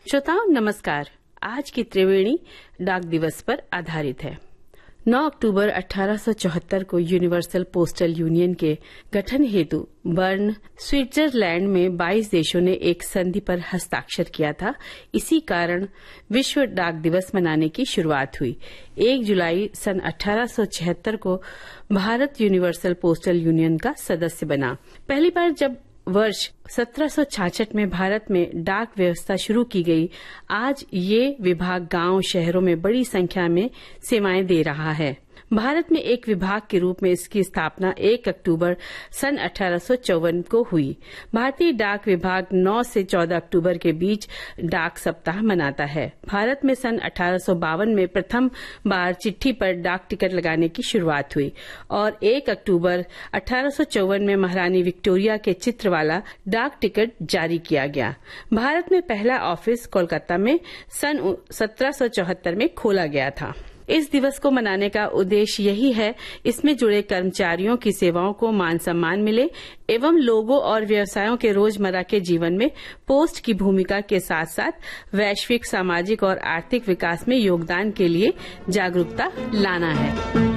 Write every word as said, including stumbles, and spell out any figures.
श्रोताओं नमस्कार। आज की त्रिवेणी डाक दिवस पर आधारित है। नौ अक्टूबर अठारह सौ चौहत्तर को यूनिवर्सल पोस्टल यूनियन के गठन हेतु बर्न स्विट्जरलैंड में बाईस देशों ने एक संधि पर हस्ताक्षर किया था। इसी कारण विश्व डाक दिवस मनाने की शुरुआत हुई। एक जुलाई सन अठारह सौ छिहत्तर को भारत यूनिवर्सल पोस्टल यूनियन का सदस्य बना। पहली बार जब वर्ष सत्रह सौ छियासठ में भारत में डाक व्यवस्था शुरू की गई, आज ये विभाग गांव शहरों में बड़ी संख्या में सेवाएं दे रहा है। भारत में एक विभाग के रूप में इसकी स्थापना एक अक्टूबर सन अठारह सौ चौवन को हुई। भारतीय डाक विभाग नौ से चौदह अक्टूबर के बीच डाक सप्ताह मनाता है। भारत में सन अठारह सौ बावन में प्रथम बार चिट्ठी पर डाक टिकट लगाने की शुरुआत हुई और एक अक्टूबर अठारह सौ चौवन में महारानी विक्टोरिया के चित्र वाला डाक टिकट जारी किया गया। भारत में पहला ऑफिस कोलकाता में सन सत्रह सौ चौहत्तर में खोला गया था। इस दिवस को मनाने का उद्देश्य यही है, इसमें जुड़े कर्मचारियों की सेवाओं को मान सम्मान मिले एवं लोगों और व्यवसायों के रोजमर्रा के जीवन में पोस्ट की भूमिका के साथ साथ वैश्विक सामाजिक और आर्थिक विकास में योगदान के लिए जागरूकता लाना है।